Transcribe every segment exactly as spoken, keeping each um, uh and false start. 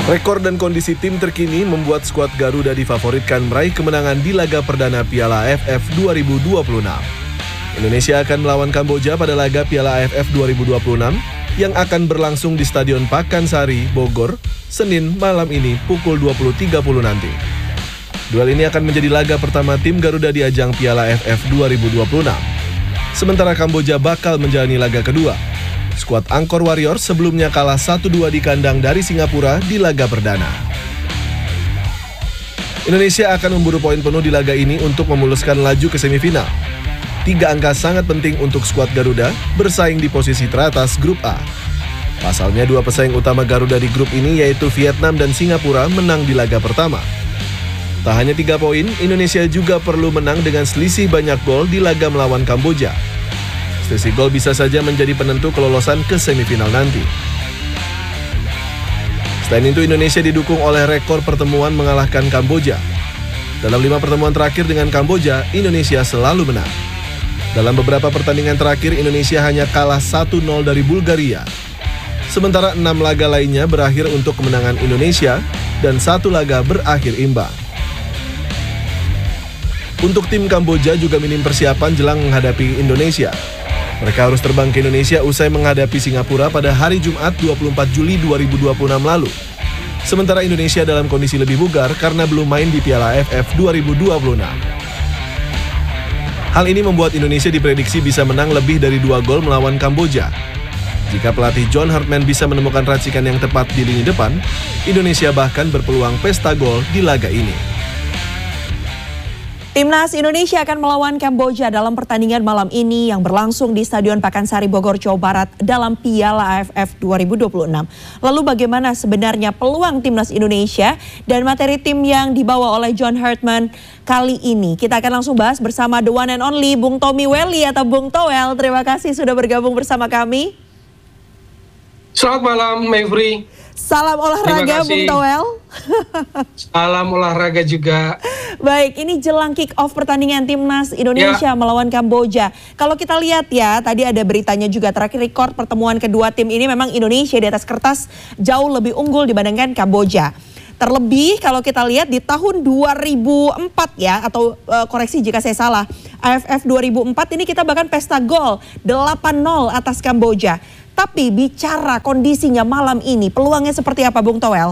Rekor dan kondisi tim terkini membuat skuad Garuda difavoritkan meraih kemenangan di laga perdana Piala A F F dua ribu dua puluh enam. Indonesia akan melawan Kamboja pada laga Piala A F F dua ribu dua puluh enam yang akan berlangsung di Stadion Pakansari, Bogor, Senin malam ini pukul dua puluh tiga puluh nanti. Duel ini akan menjadi laga pertama tim Garuda di ajang Piala A F F dua ribu dua puluh enam. Sementara Kamboja bakal menjalani laga kedua. Skuad Angkor Warriors sebelumnya kalah satu dua di kandang dari Singapura di laga perdana. Indonesia akan memburu poin penuh di laga ini untuk memuluskan laju ke semifinal. Tiga angka sangat penting untuk skuad Garuda bersaing di posisi teratas grup A. Pasalnya dua pesaing utama Garuda di grup ini yaitu Vietnam dan Singapura menang di laga pertama. Tak hanya tiga poin, Indonesia juga perlu menang dengan selisih banyak gol di laga melawan Kamboja. Selisih gol bisa saja menjadi penentu kelolosan ke semifinal nanti. Selain itu, Indonesia didukung oleh rekor pertemuan mengalahkan Kamboja. Dalam lima pertemuan terakhir dengan Kamboja, Indonesia selalu menang. Dalam beberapa pertandingan terakhir, Indonesia hanya kalah satu nol dari Bulgaria. Sementara enam laga lainnya berakhir untuk kemenangan Indonesia dan satu laga berakhir imbang. Untuk tim Kamboja juga minim persiapan jelang menghadapi Indonesia. Mereka harus terbang ke Indonesia usai menghadapi Singapura pada hari Jumat dua puluh empat Juli dua ribu dua puluh enam lalu. Sementara Indonesia dalam kondisi lebih bugar karena belum main di Piala A F F dua ribu dua puluh enam. Hal ini membuat Indonesia diprediksi bisa menang lebih dari dua gol melawan Kamboja. Jika pelatih John Hartman bisa menemukan racikan yang tepat di lini depan, Indonesia bahkan berpeluang pesta gol di laga ini. Timnas Indonesia akan melawan Kamboja dalam pertandingan malam ini yang berlangsung di Stadion Pakansari Bogor, Jawa Barat dalam Piala A F F dua ribu dua puluh enam. Lalu bagaimana sebenarnya peluang Timnas Indonesia dan materi tim yang dibawa oleh John Hartman kali ini? Kita akan langsung bahas bersama the one and only Bung Tommy Welly atau Bung Toel. Terima kasih sudah bergabung bersama kami. Selamat malam, Mevri. Salam olahraga, Bung Toel. Salam olahraga juga. Baik, ini jelang kick off pertandingan Timnas Indonesia ya. melawan Kamboja. Kalau kita lihat ya, tadi ada beritanya juga terakhir rekor pertemuan kedua tim ini memang Indonesia di atas kertas jauh lebih unggul dibandingkan Kamboja. Terlebih kalau kita lihat di tahun dua ribu empat ya, atau uh, koreksi jika saya salah, A F F dua ribu empat ini kita bahkan pesta gol delapan nol atas Kamboja. Tapi bicara kondisinya malam ini, peluangnya seperti apa, Bung Toel?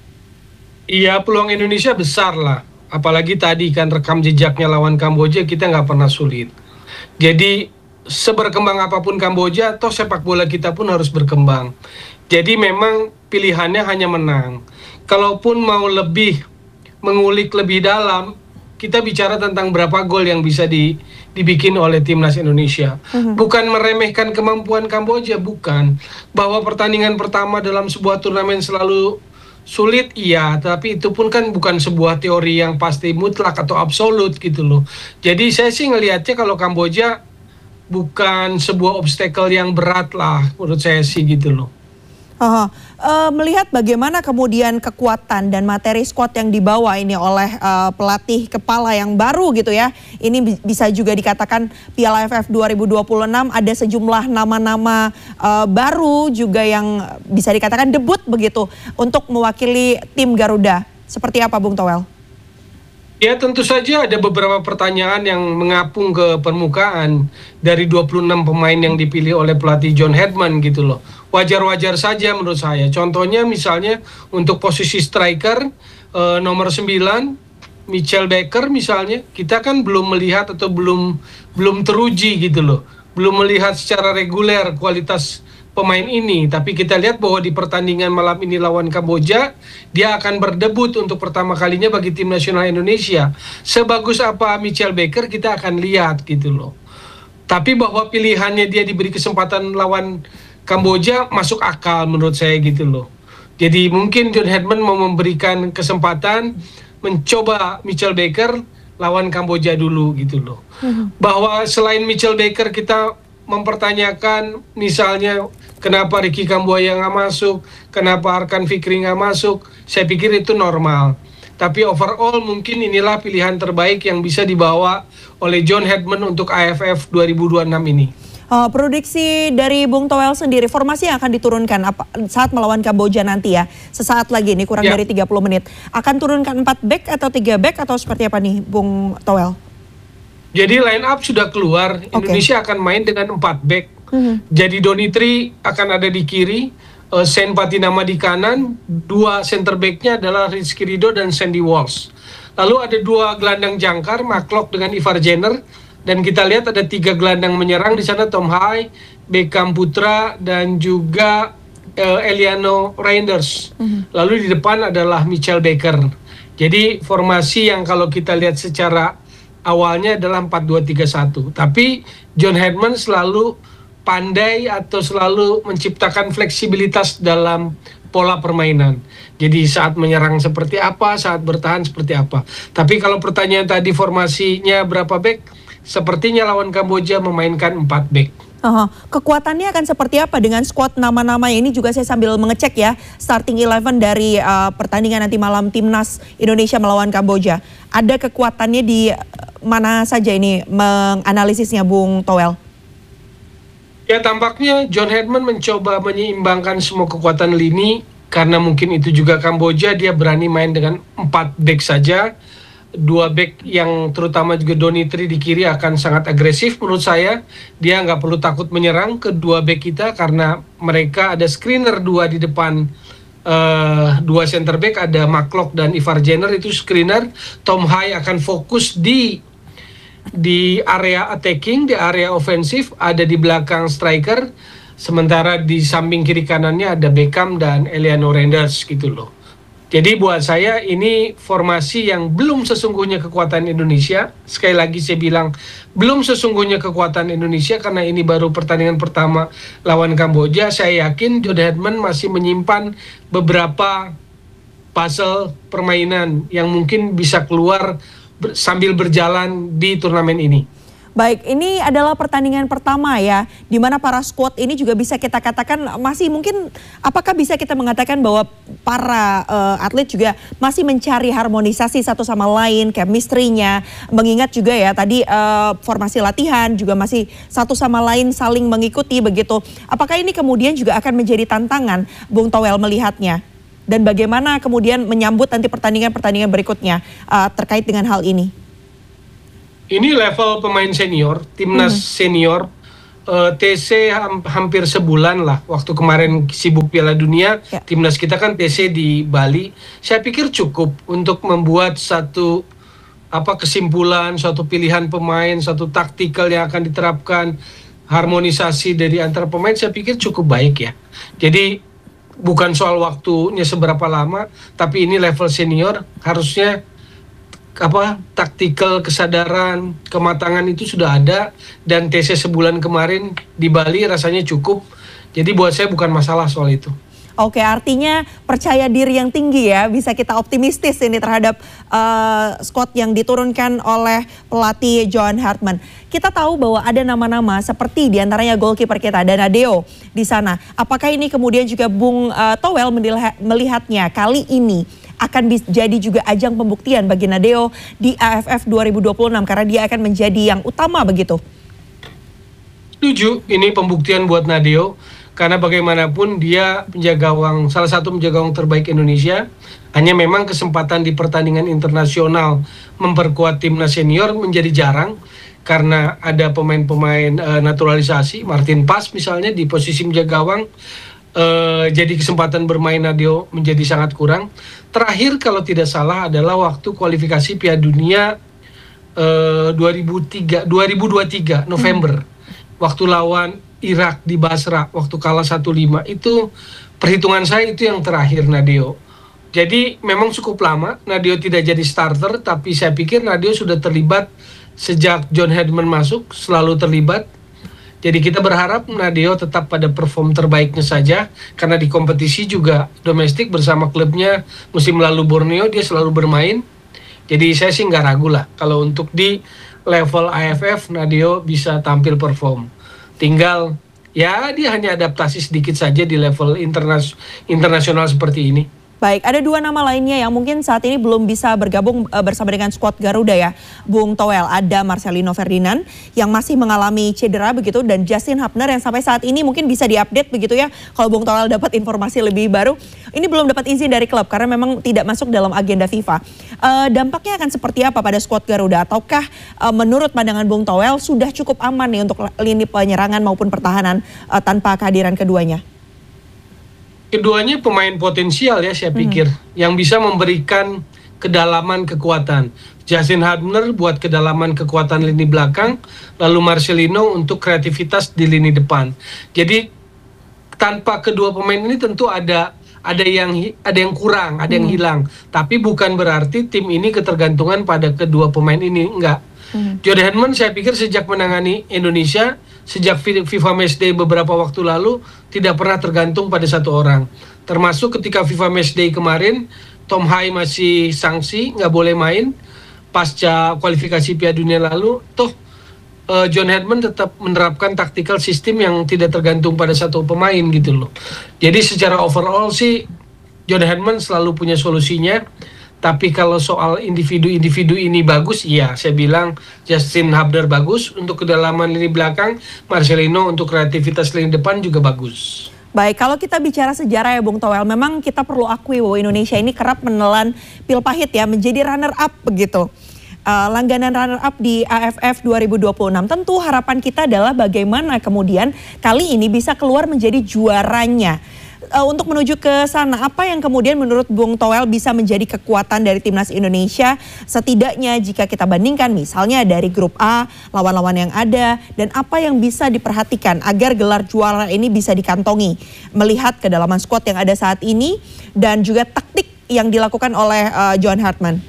Iya, peluang Indonesia besar lah. Apalagi tadi kan rekam jejaknya lawan Kamboja kita nggak pernah sulit. Jadi seberkembang apapun Kamboja, toh sepak bola kita pun harus berkembang. Jadi memang pilihannya hanya menang. Kalaupun mau lebih mengulik lebih dalam, kita bicara tentang berapa gol yang bisa di, dibikin oleh Timnas Indonesia. Uh-huh. Bukan meremehkan kemampuan Kamboja, bukan. Bahwa pertandingan pertama dalam sebuah turnamen selalu sulit, iya. Tapi itu pun kan bukan sebuah teori yang pasti mutlak atau absolut gitu loh. Jadi saya sih ngelihatnya kalau Kamboja bukan sebuah obstacle yang berat lah menurut saya sih gitu loh. Uh, uh, melihat bagaimana kemudian kekuatan dan materi skuad yang dibawa ini oleh uh, pelatih kepala yang baru gitu ya. Ini bi- bisa juga dikatakan Piala A F F dua ribu dua puluh enam ada sejumlah nama-nama uh, baru juga yang bisa dikatakan debut begitu untuk mewakili tim Garuda. Seperti apa, Bung Toel? Ya, tentu saja ada beberapa pertanyaan yang mengapung ke permukaan dari dua puluh enam pemain yang dipilih oleh pelatih John Hartman gitu loh. Wajar-wajar saja menurut saya. Contohnya misalnya untuk posisi striker eh, nomor sembilan Mitchell Baker misalnya, kita kan belum melihat atau belum belum teruji gitu loh. Belum melihat secara reguler kualitas pemain ini, tapi kita lihat bahwa di pertandingan malam ini lawan Kamboja, dia akan berdebut untuk pertama kalinya bagi tim nasional Indonesia. Sebagus apa Mitchell Baker kita akan lihat gitu loh. Tapi bahwa pilihannya dia diberi kesempatan lawan Kamboja masuk akal menurut saya gitu loh. Jadi mungkin John Hartman mau memberikan kesempatan mencoba Mitchell Baker lawan Kamboja dulu gitu loh. Hmm. Bahwa selain Mitchell Baker kita mempertanyakan misalnya kenapa Ricky Kambuaya nggak masuk, kenapa Arkan Fikri nggak masuk, saya pikir itu normal. Tapi overall mungkin inilah pilihan terbaik yang bisa dibawa oleh John Hartman untuk A F F dua ribu dua puluh enam ini. Uh, prediksi dari Bung Toel sendiri, formasi yang akan diturunkan apa, saat melawan Kamboja nanti ya, sesaat lagi ini kurang ya. dari tiga puluh menit. Akan turunkan empat back atau tiga back atau seperti apa nih Bung Toel? Jadi line up sudah keluar, okay. Indonesia akan main dengan empat back. Mm-hmm. Jadi Donitri akan ada di kiri, uh, Sen Patinama di kanan, dua center backnya adalah Rizky Ridho dan Sandy Walsh. Lalu ada dua gelandang jangkar, McLeod dengan Ivar Jenner. Dan kita lihat ada tiga gelandang menyerang di sana, Tom Hai, Beckham Putra, dan juga uh, Eliano Reinders. Mm-hmm. Lalu di depan adalah Mitchell Baker. Jadi formasi yang kalau kita lihat secara awalnya adalah empat dua tiga satu. Tapi John Hedman selalu pandai atau selalu menciptakan fleksibilitas dalam pola permainan. Jadi saat menyerang seperti apa, saat bertahan seperti apa. Tapi kalau pertanyaan tadi formasinya berapa back? Sepertinya lawan Kamboja memainkan empat back. Uh-huh. Kekuatannya akan seperti apa dengan skuad nama-nama ini juga saya sambil mengecek ya starting eleven dari uh, pertandingan nanti malam Timnas Indonesia melawan Kamboja. Ada kekuatannya di mana saja ini menganalisisnya Bung Toel? Ya tampaknya John Hedman mencoba menyeimbangkan semua kekuatan lini karena mungkin itu juga Kamboja dia berani main dengan empat back saja. Dua back yang terutama juga Donitri di kiri akan sangat agresif menurut saya. Dia nggak perlu takut menyerang kedua back kita karena mereka ada screener dua di depan. Uh, dua center back ada McLeod dan Ivar Jenner itu screener. Tom Hai akan fokus di di area attacking, di area ofensif, ada di belakang striker. Sementara di samping kiri kanannya ada Beckham dan Eliano Reinders gitu loh. Jadi buat saya ini formasi yang belum sesungguhnya kekuatan Indonesia. Sekali lagi saya bilang belum sesungguhnya kekuatan Indonesia karena ini baru pertandingan pertama lawan Kamboja. Saya yakin John Hedman masih menyimpan beberapa puzzle permainan yang mungkin bisa keluar ber- sambil berjalan di turnamen ini. Baik, ini adalah pertandingan pertama ya, di mana para squad ini juga bisa kita katakan masih mungkin, apakah bisa kita mengatakan bahwa para uh, atlet juga masih mencari harmonisasi satu sama lain, chemistry-nya, mengingat juga ya tadi uh, formasi latihan juga masih satu sama lain saling mengikuti begitu. Apakah ini kemudian juga akan menjadi tantangan Bung Toel melihatnya? Dan bagaimana kemudian menyambut nanti pertandingan-pertandingan berikutnya uh, terkait dengan hal ini? Ini level pemain senior, timnas hmm. senior, uh, T C ham, hampir sebulan lah. Waktu kemarin sibuk Piala Dunia, ya. Timnas kita kan T C di Bali. Saya pikir cukup untuk membuat satu apa kesimpulan, suatu pilihan pemain, satu taktikal yang akan diterapkan, harmonisasi dari antar pemain. Saya pikir cukup baik ya. Jadi bukan soal waktunya seberapa lama, tapi ini level senior harusnya apa taktikal kesadaran kematangan itu sudah ada dan T C sebulan kemarin di Bali rasanya cukup. Jadi buat saya bukan masalah soal itu. Oke, artinya percaya diri yang tinggi ya, bisa kita optimistis ini terhadap uh, squad yang diturunkan oleh pelatih John Hedman. Kita tahu bahwa ada nama-nama seperti diantaranya goalkeeper kita Nadeo di sana. Apakah ini kemudian juga Bung uh, Toel melihatnya kali ini akan jadi juga ajang pembuktian bagi Nadeo di A F F dua ribu dua puluh enam karena dia akan menjadi yang utama begitu? Setuju, ini pembuktian buat Nadeo karena bagaimanapun dia penjaga gawang, salah satu penjaga gawang terbaik Indonesia. Hanya memang kesempatan di pertandingan internasional memperkuat timnas senior menjadi jarang karena ada pemain-pemain uh, naturalisasi, Martin Pas misalnya di posisi penjaga gawang. Uh, jadi kesempatan bermain Nadeo menjadi sangat kurang. Terakhir kalau tidak salah adalah waktu kualifikasi Piala Dunia uh, dua ribu tiga, dua ribu dua puluh tiga November. Hmm. Waktu lawan Irak di Basra, waktu kalah satu lima. Itu perhitungan saya itu yang terakhir Nadeo. Jadi memang cukup lama Nadeo tidak jadi starter, tapi saya pikir Nadeo sudah terlibat sejak John Hedman masuk, selalu terlibat. Jadi kita berharap Nadeo tetap pada perform terbaiknya saja karena di kompetisi juga domestik bersama klubnya musim lalu Borneo dia selalu bermain. Jadi saya sih nggak ragu lah kalau untuk di level A F F Nadeo bisa tampil perform. Tinggal ya dia hanya adaptasi sedikit saja di level internas- internasional seperti ini. Baik, ada dua nama lainnya yang mungkin saat ini belum bisa bergabung uh, bersama dengan skuad Garuda ya, Bung Toel. Ada Marcelino Ferdinand yang masih mengalami cedera begitu, dan Justin Hubner yang sampai saat ini mungkin bisa diupdate begitu ya. Kalau Bung Toel dapat informasi lebih baru, ini belum dapat izin dari klub karena memang tidak masuk dalam agenda FIFA. Uh, dampaknya akan seperti apa pada skuad Garuda? Ataukah uh, menurut pandangan Bung Toel sudah cukup aman nih untuk lini penyerangan maupun pertahanan uh, tanpa kehadiran keduanya? Keduanya pemain potensial ya saya pikir, hmm. yang bisa memberikan kedalaman kekuatan. Justin Hubner buat kedalaman kekuatan lini belakang, lalu Marcelino untuk kreativitas di lini depan. Jadi tanpa kedua pemain ini tentu ada ada yang ada yang kurang, ada yang hmm. hilang. Tapi bukan berarti tim ini ketergantungan pada kedua pemain ini, enggak. Hmm. John Hedman saya pikir sejak menangani Indonesia, sejak FIFA Matchday beberapa waktu lalu tidak pernah tergantung pada satu orang. Termasuk ketika FIFA Matchday kemarin, Tom Hai masih sanksi, nggak boleh main pasca kualifikasi Piala Dunia lalu. Toh uh, John Hedman tetap menerapkan tactical system yang tidak tergantung pada satu pemain gitu loh. Jadi secara overall sih John Hedman selalu punya solusinya. Tapi kalau soal individu-individu ini bagus, iya saya bilang Justin Hubner bagus untuk kedalaman lini belakang, Marcelino untuk kreativitas lini depan juga bagus. Baik, kalau kita bicara sejarah ya Bung Toel, memang kita perlu akui bahwa Indonesia ini kerap menelan pil pahit ya, menjadi runner up begitu. Uh, langganan runner up di A F F dua ribu dua puluh enam. Tentu harapan kita adalah bagaimana kemudian kali ini bisa keluar menjadi juaranya. Uh, untuk menuju ke sana, apa yang kemudian menurut Bung Toel bisa menjadi kekuatan dari timnas Indonesia setidaknya jika kita bandingkan misalnya dari grup A, lawan-lawan yang ada, dan apa yang bisa diperhatikan agar gelar juara ini bisa dikantongi melihat kedalaman skuad yang ada saat ini dan juga taktik yang dilakukan oleh uh, John Hartman.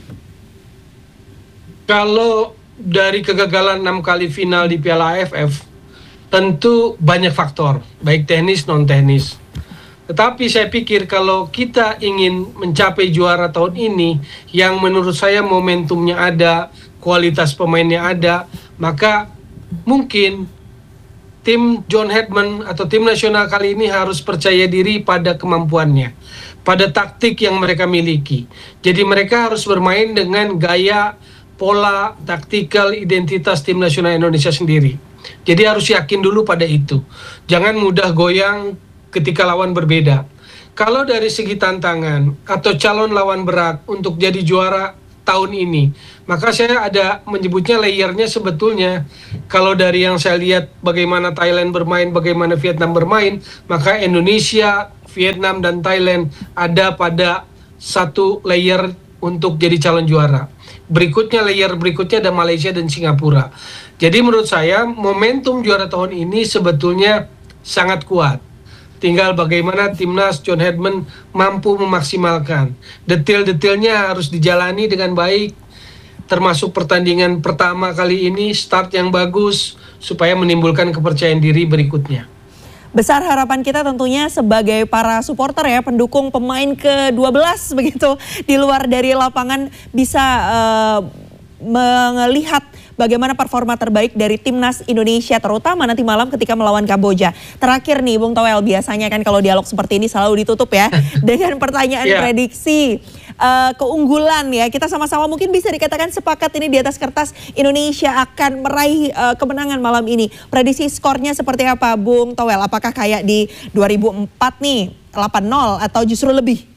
Kalau dari kegagalan enam kali final di Piala A F F, tentu banyak faktor, baik teknis non-teknis. Tetapi saya pikir kalau kita ingin mencapai juara tahun ini, yang menurut saya momentumnya ada, kualitas pemainnya ada, maka mungkin tim John Hedman atau tim nasional kali ini harus percaya diri pada kemampuannya, pada taktik yang mereka miliki. Jadi mereka harus bermain dengan gaya, pola, taktikal, identitas tim nasional Indonesia sendiri. Jadi harus yakin dulu pada itu. Jangan mudah goyang ketika lawan berbeda. Kalau dari segi tantangan atau calon lawan berat untuk jadi juara tahun ini, maka saya ada menyebutnya layernya sebetulnya. Kalau dari yang saya lihat bagaimana Thailand bermain, bagaimana Vietnam bermain, maka Indonesia, Vietnam, dan Thailand ada pada satu layer untuk jadi calon juara. Berikutnya, layer berikutnya ada Malaysia dan Singapura. Jadi menurut saya momentum juara tahun ini sebetulnya sangat kuat. Tinggal bagaimana timnas John Hedman mampu memaksimalkan. Detail-detailnya harus dijalani dengan baik, termasuk pertandingan pertama kali ini, start yang bagus, supaya menimbulkan kepercayaan diri berikutnya. Besar harapan kita tentunya sebagai para supporter ya, pendukung pemain ke dua belas begitu, di luar dari lapangan bisa uh, melihat bagaimana performa terbaik dari timnas Indonesia, terutama nanti malam ketika melawan Kamboja. Terakhir nih Bung Toel, biasanya kan kalau dialog seperti ini selalu ditutup ya dengan pertanyaan yeah. prediksi uh, keunggulan ya. Kita sama-sama mungkin bisa dikatakan sepakat ini di atas kertas Indonesia akan meraih uh, kemenangan malam ini. Prediksi skornya seperti apa Bung Toel? Apakah kayak di dua ribu empat nih delapan nol atau justru lebih?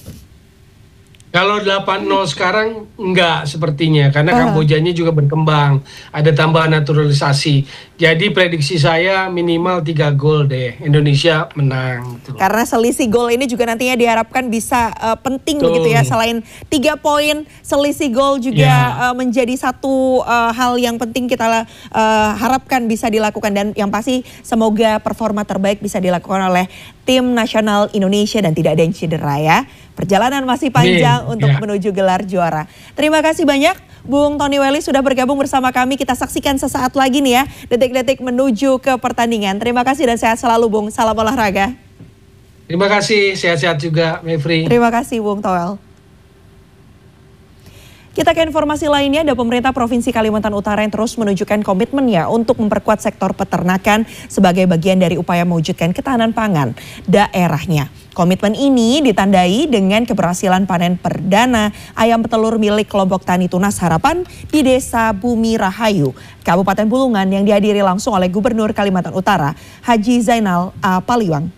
Kalau delapan nol sekarang enggak sepertinya, karena uh. Kambojanya juga berkembang, ada tambahan naturalisasi. Jadi prediksi saya minimal tiga gol deh, Indonesia menang. Gitu. Karena selisih gol ini juga nantinya diharapkan bisa uh, penting Tuh. begitu ya, selain tiga poin, selisih gol juga yeah. uh, menjadi satu uh, hal yang penting kita uh, harapkan bisa dilakukan, dan yang pasti semoga performa terbaik bisa dilakukan oleh tim nasional Indonesia dan tidak ada yang cedera ya. Perjalanan masih panjang yeah, untuk yeah. menuju gelar juara. Terima kasih banyak Bung Tony Welly sudah bergabung bersama kami. Kita saksikan sesaat lagi nih ya detik-detik menuju ke pertandingan. Terima kasih dan sehat selalu Bung. Salam olahraga. Terima kasih, sehat-sehat juga Mevri. Terima kasih Bung Toel. Kita ke informasi lainnya, ada pemerintah Provinsi Kalimantan Utara yang terus menunjukkan komitmennya untuk memperkuat sektor peternakan sebagai bagian dari upaya mewujudkan ketahanan pangan daerahnya. Komitmen ini ditandai dengan keberhasilan panen perdana ayam petelur milik kelompok Tani Tunas Harapan di Desa Bumi Rahayu, Kabupaten Bulungan yang dihadiri langsung oleh Gubernur Kalimantan Utara, Haji Zainal A. Paliwang.